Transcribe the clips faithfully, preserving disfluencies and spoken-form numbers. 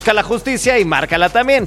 busca la justicia y márcala también.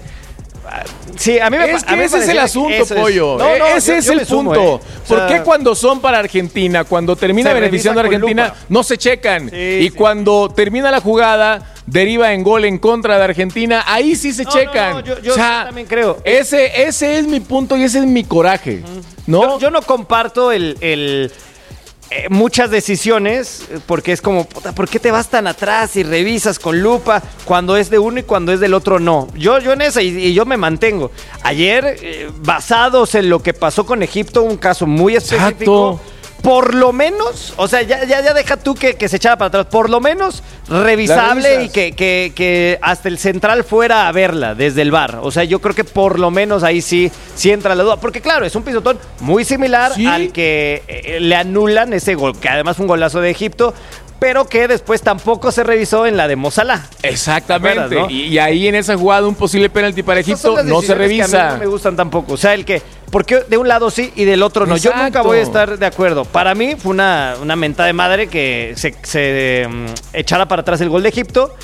Sí, a mí me Es que a mí me ese es el asunto, Pollo. Es, no, no, ese yo, es yo el sumo, punto. ¿eh? O ¿Por sea, qué cuando son para Argentina, cuando termina beneficiando a Argentina, no se checan? Sí, y sí. cuando termina la jugada, deriva en gol en contra de Argentina, ahí sí se No, checan. no, no, yo, yo o sea, también creo. Ese, ese es mi punto y ese es mi coraje. ¿No? Yo, yo no comparto el... el eh, muchas decisiones, porque es como, puta, ¿por qué te vas tan atrás y revisas con lupa cuando es de uno y cuando es del otro no? Yo, yo en esa y, y yo me mantengo. Ayer, eh, basados en lo que pasó con Egipto, un caso muy específico, Exacto. por lo menos, o sea, ya, ya, ya deja tú que, que se echara para atrás, por lo menos revisable y que, que, que hasta el central fuera a verla desde el V A R. O sea, yo creo que por lo menos ahí sí, sí entra la duda. Porque claro, es un pisotón muy similar ¿Sí? al que eh, le anulan ese gol, que además fue un golazo de Egipto, pero que después tampoco se revisó en la de Mo Salah. Exactamente. ¿Te acuerdas, no? y, y ahí en esa jugada un posible penalti para Esas son Egipto las no se decisiones que a mí revisa. no me gustan tampoco. O sea, el que, porque de un lado sí y del otro no. Yo Exacto. nunca voy a estar de acuerdo. Para mí fue una, una mentada de madre que se, se um, echara para atrás el gol de Egipto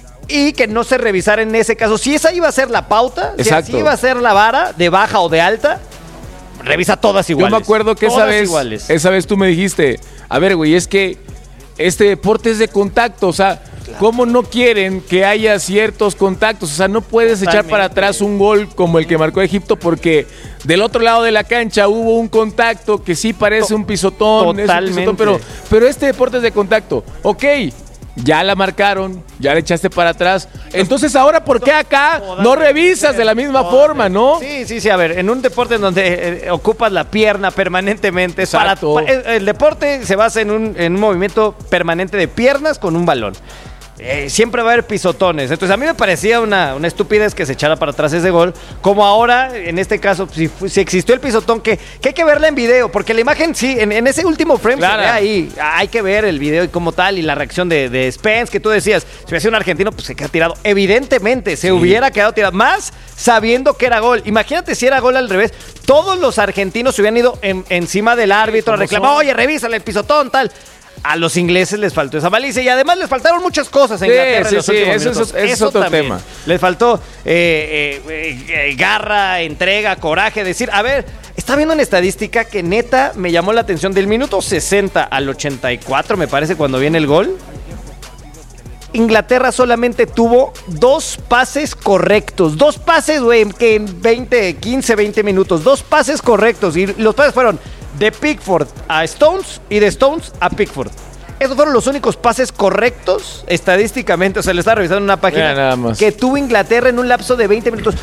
y que no se revisara en ese caso. Si esa iba a ser la pauta, si Exacto. así iba a ser la vara de baja o de alta, revisa todas iguales. Yo me acuerdo que esa Todas vez, iguales. esa vez tú me dijiste, a ver, güey, es que este deporte es de contacto, o sea, ¿cómo no quieren que haya ciertos contactos? O sea, no puedes echar Totalmente. para atrás un gol como el que marcó Egipto porque del otro lado de la cancha hubo un contacto que sí parece To- un pisotón, es un totalmente. pisotón, pero, pero este deporte es de contacto. Ok, ya la marcaron, ya le echaste para atrás. Entonces, ahora, ¿por qué acá no revisas de la misma forma, no? Sí, sí, sí. A ver, en un deporte en donde eh, ocupas la pierna permanentemente, para, Exacto. pa- el, el deporte se basa en un, en un movimiento permanente de piernas con un balón. Eh, siempre va a haber pisotones. Entonces a mí me parecía una, una estupidez que se echara para atrás ese gol. Como ahora, en este caso, si, fu- si existió el pisotón, que, que hay que verla en video. Porque la imagen, sí, en, en ese último frame Claro. se ve ahí. Hay que ver el video y como tal. Y la reacción de, de Spence, que tú decías, si hubiera sido un argentino, pues se queda tirado. Evidentemente, se hubiera quedado tirado. Más sabiendo que era gol. Imagínate si era gol al revés. Todos los argentinos se hubieran ido en- encima del árbitro a reclamar, son? oye, revísale el pisotón, tal. A los ingleses les faltó esa malicia y además les faltaron muchas cosas en Sí, Inglaterra sí, en los sí, últimos eso es- minutos. eso es otro también. tema. Les faltó eh, eh, eh, garra, entrega, coraje, decir, a ver, está viendo una estadística que neta me llamó la atención del minuto sesenta al ochenta y cuatro, me parece, cuando viene el gol. Inglaterra solamente tuvo dos pases correctos. Dos pases, güey, que en veinte, quince, veinte minutos. Dos pases correctos. Y los pases fueron de Pickford a Stones y de Stones a Pickford. Esos fueron los únicos pases correctos estadísticamente. O sea, le estaba revisando en una página Mira, nada más. que tuvo Inglaterra en un lapso de veinte minutos.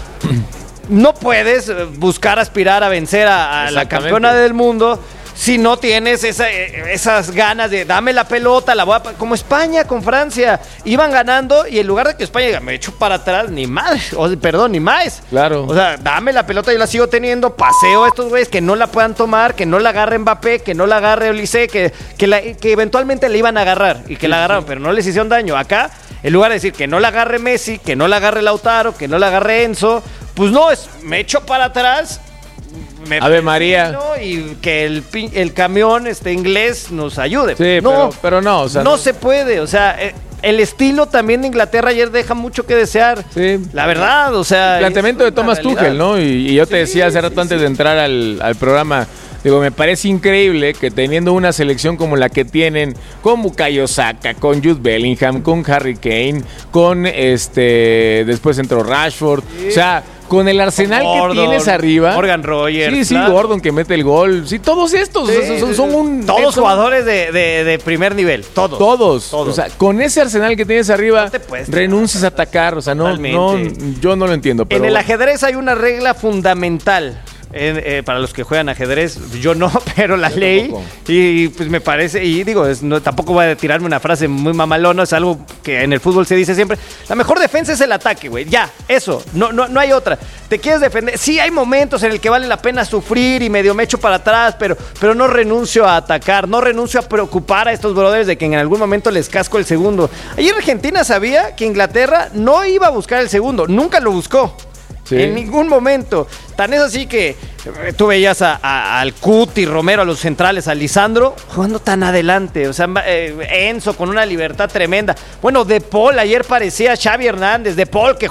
No puedes eh, buscar aspirar a vencer a, a la Exactamente. campeona del mundo si no tienes esa, eh, esas ganas de dame la pelota, la voy a... pa-". Como España con Francia, iban ganando y en lugar de que España diga, me echo para atrás, ni madre, o, perdón, ni más. Claro. O sea, dame la pelota, yo la sigo teniendo, paseo a estos güeyes que no la puedan tomar, que no la agarre Mbappé, que no la agarre Olise, que, que, la- que eventualmente le iban a agarrar y que la agarraron, pero no les hicieron daño. Acá, en lugar de decir que no la agarre Messi, que no la agarre Lautaro, que no la agarre Enzo, pues no, es me echo para atrás. Me Ave María. persino y que el, pin- el camión este inglés nos ayude. Sí, no, pero, pero no, o sea, no se puede, o sea, eh, el estilo también de Inglaterra ayer deja mucho que desear. Sí. La verdad, o sea. El planteamiento es de Thomas una realidad. Tuchel, ¿no? Y, y yo te Sí, decía hace sí, rato antes sí. de entrar al, al programa, digo, me parece increíble que teniendo una selección como la que tienen, con Bukayo Saka, con Jude Bellingham, con Harry Kane, con este, después entró Rashford, o sea, con el arsenal Gordon, que tienes arriba. Morgan Rogers, Sí, sí, claro. Gordon que mete el gol. Sí, todos estos Sí, o sea, son, son un... todos son- jugadores de, de- de primer nivel, todos. Todos. Todos. O sea, con ese arsenal que tienes arriba, No te puedes renuncias a atacar. O sea, no, no, Totalmente. yo no lo entiendo. Pero En el bueno. ajedrez hay una regla fundamental. En, eh, para los que juegan ajedrez, yo no, pero la Yo ley. tampoco. Y pues me parece, y digo, es- no, tampoco voy a tirarme una frase muy mamalona, es algo que en el fútbol se dice siempre. La mejor defensa es el ataque, güey. Ya, eso, no, no, no hay otra. Te quieres defender. Sí, hay momentos en el que vale la pena sufrir y medio me echo para atrás, pero, pero no renuncio a atacar, no renuncio a preocupar a estos brothers de que en algún momento les casco el segundo. Ayer Argentina sabía que Inglaterra no iba a buscar el segundo, nunca lo buscó. Sí. En ningún momento. Tan es así que eh, tú veías a, a, al Cuti Romero, a los centrales, a Lisandro, jugando tan adelante. O sea, eh, Enzo con una libertad tremenda. Bueno, De Paul ayer parecía Xavi Hernández. De Paul que